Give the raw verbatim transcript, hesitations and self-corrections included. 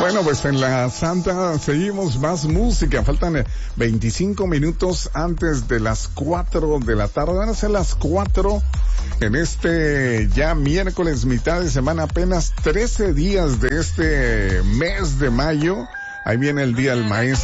Bueno, pues en la Santa seguimos más música. Faltan veinticinco minutos antes de las cuatro de la tarde. Van a ser las cuatro en este ya miércoles, mitad de semana, apenas trece días de este mes de mayo. Ahí viene el Día del Maestro.